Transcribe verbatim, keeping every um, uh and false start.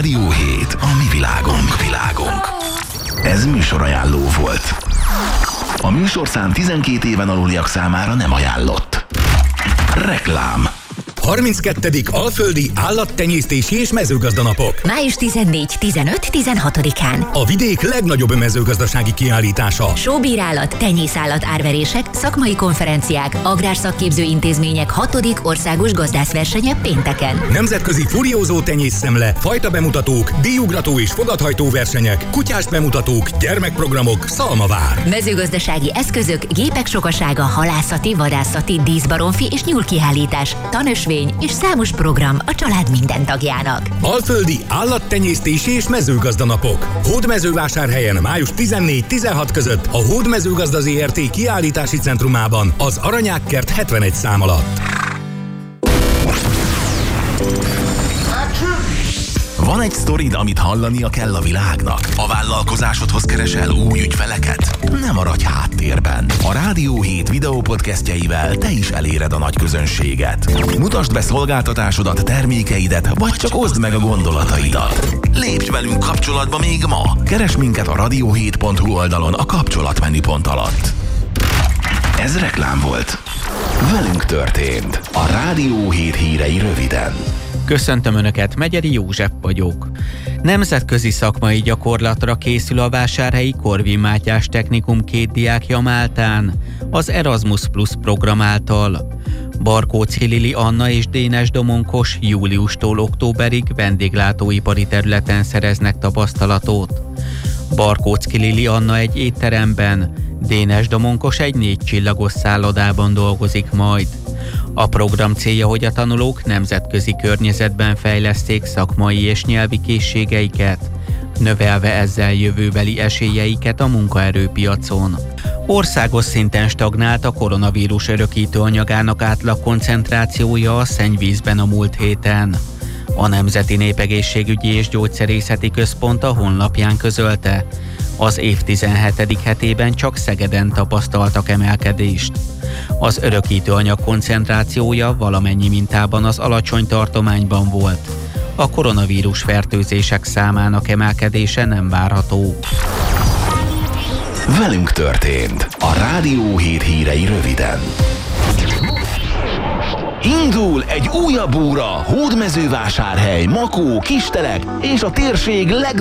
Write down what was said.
Rádió hét a mi világunk. világunk. Ez műsorajánló volt. A műsorszám tizenkét éven aluliak számára nem ajánlott. Reklám. harminckettedik Alföldi Állattenyésztési és Mezőgazdanapok. május tizennégy, tizenöt, tizenhatodikán. A vidék legnagyobb mezőgazdasági kiállítása. Sóbírállat, tenyészállat árverések, szakmai konferenciák, agrárszakképző intézmények hatodik országos gazdászversenye pénteken. Nemzetközi furiózó tenyészszemle, fajta bemutatók, díjugrató és fogadhajtó versenyek, kutyás bemutatók, gyermekprogramok, Szalmavár. Mezőgazdasági eszközök, gépek sokasága, halászati, vadászati, díszbaromfi és nyúlkiállítás, tanösvény és számos program a család minden tagjának. Alföldi Állattenyésztési és Mezőgazdanapok. Hódmezővásárhelyen május tizennégy tizenhat között a Hódmezőgazda zé er té kiállítási centrumában az Aranyákkert hetvenegy szám alatt. Van egy sztorid, amit hallania kell a világnak? A vállalkozásodhoz keresel új ügyfeleket? Nem maradj háttérben. A Rádió hét videópodcastjeivel te is eléred a nagy közönséget. Mutasd be szolgáltatásodat, termékeidet, vagy csak oszd meg a gondolataidat. Lépj velünk kapcsolatba még ma! Keresd minket a radio hét pont hu oldalon a kapcsolatmenüpont alatt. Ez reklám volt. Velünk történt. A Rádió hét hírei röviden. Köszöntöm Önöket, Megyeri József vagyok. Nemzetközi szakmai gyakorlatra készül a Vásárhelyi Korvin Mátyás Technikum két diákja Máltán, az Erasmus Plus program által. Barkóczy Lili Anna és Dénes Domonkos júliustól októberig vendéglátóipari területen szereznek tapasztalatot. Barkóczy Lili Anna egy étteremben, Dénes Domonkos egy négy csillagos szállodában dolgozik majd. A program célja, hogy a tanulók nemzetközi környezetben fejleszték szakmai és nyelvi készségeiket, növelve ezzel jövőbeli esélyeiket a munkaerőpiacon. Országos szinten stagnált a koronavírus örökítő anyagának átlag koncentrációja a szennyvízben a múlt héten. A Nemzeti Népegészségügyi és Gyógyszerészeti Központ a honlapján közölte, az év tizenhetedik hetében csak Szegeden tapasztaltak emelkedést. Az örökítő anyag koncentrációja valamennyi mintában az alacsony tartományban volt. A koronavírus fertőzések számának emelkedése nem várható. Velünk történt. A Rádió hét hírei röviden. Indul egy újabb óra Hódmezővásárhely, Makó, Kistelek és a térség leg